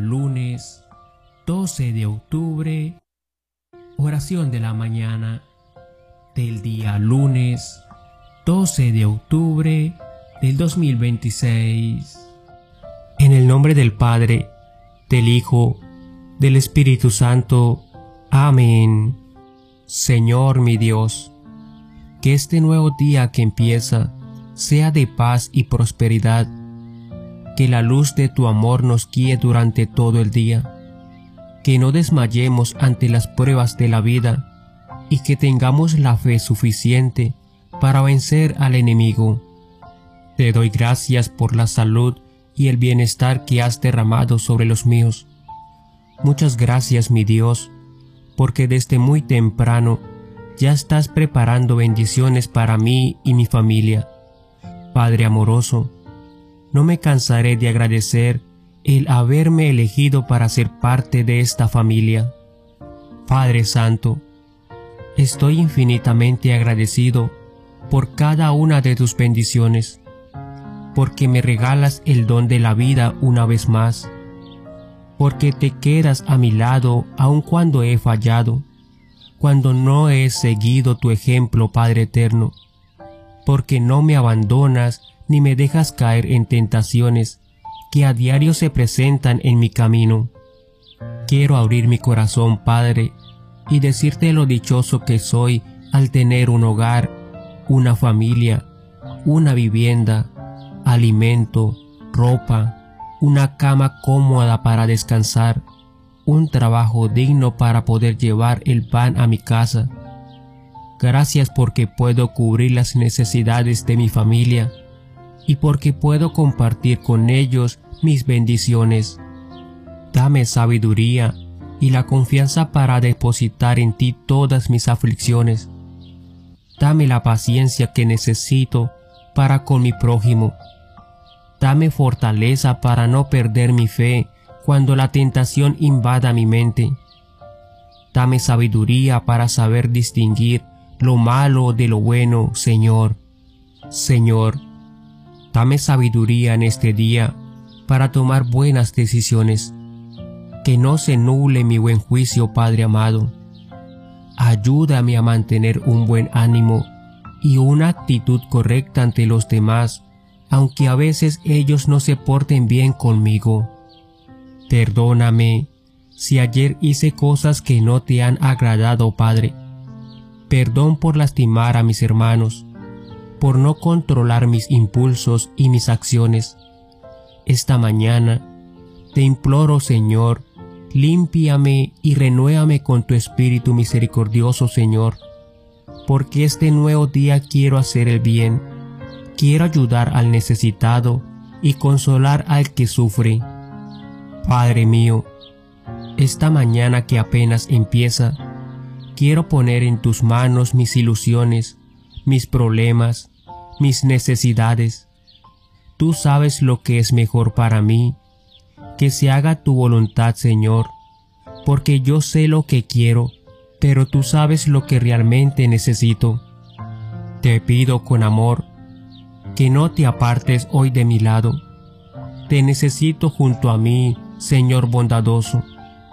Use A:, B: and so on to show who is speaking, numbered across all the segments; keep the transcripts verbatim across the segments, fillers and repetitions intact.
A: lunes doce de octubre, oración de la mañana del día lunes doce de octubre del dos mil veintiséis. En el nombre del Padre, del Hijo, del Espíritu Santo. Amén. Señor mi Dios, que este nuevo día que empieza sea de paz y prosperidad, que la luz de tu amor nos guíe durante todo el día, que no desmayemos ante las pruebas de la vida y que tengamos la fe suficiente para vencer al enemigo. Te doy gracias por la salud y el bienestar que has derramado sobre los míos. Muchas gracias, mi Dios, porque desde muy temprano ya estás preparando bendiciones para mí y mi familia. Padre amoroso, no me cansaré de agradecer el haberme elegido para ser parte de esta familia. Padre Santo, estoy infinitamente agradecido por cada una de tus bendiciones, porque me regalas el don de la vida una vez más, porque te quedas a mi lado aun cuando he fallado, cuando no he seguido tu ejemplo, Padre eterno, porque no me abandonas ni me dejas caer en tentaciones que a diario se presentan en mi camino. Quiero abrir mi corazón, Padre, y decirte lo dichoso que soy al tener un hogar, una familia, una vivienda, alimento, ropa, una cama cómoda para descansar, un trabajo digno para poder llevar el pan a mi casa. Gracias porque puedo cubrir las necesidades de mi familia y porque puedo compartir con ellos mis bendiciones. Dame sabiduría y la confianza para depositar en ti todas mis aflicciones. Dame la paciencia que necesito para con mi prójimo. Dame fortaleza para no perder mi fe cuando la tentación invada mi mente. Dame sabiduría para saber distinguir lo malo de lo bueno, Señor. Señor, dame sabiduría en este día para tomar buenas decisiones. Que no se nuble mi buen juicio, Padre amado. Ayúdame a mantener un buen ánimo y una actitud correcta ante los demás, aunque a veces ellos no se porten bien conmigo. Perdóname si ayer hice cosas que no te han agradado, Padre. Perdón por lastimar a mis hermanos, por no controlar mis impulsos y mis acciones. Esta mañana te imploro, Señor, límpiame y renuévame con tu Espíritu misericordioso, Señor, porque este nuevo día quiero hacer el bien, quiero ayudar al necesitado y consolar al que sufre. Padre mío, esta mañana que apenas empieza, quiero poner en tus manos mis ilusiones, mis problemas, mis necesidades. Tú sabes lo que es mejor para mí. Que se haga tu voluntad, Señor, porque yo sé lo que quiero, pero tú sabes lo que realmente necesito. Te pido con amor que no te apartes hoy de mi lado. Te necesito junto a mí, Señor bondadoso.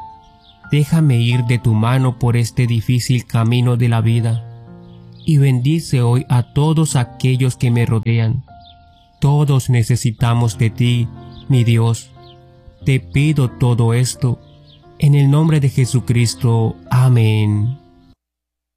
A: Déjame ir de tu mano por este difícil camino de la vida y bendice hoy a todos aquellos que me rodean. Todos necesitamos de ti, mi Dios. Te pido todo esto en el nombre de Jesucristo. Amén.